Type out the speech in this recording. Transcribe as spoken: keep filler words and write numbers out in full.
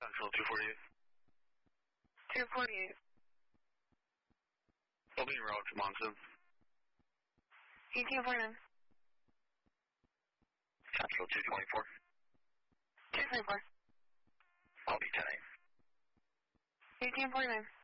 Central two forty-eight. two forty-eight. I'll be en route to Monson. eighteen forty-nine. Central two twenty-four. two twenty-four. I'll be ten eight. eighteen forty-nine.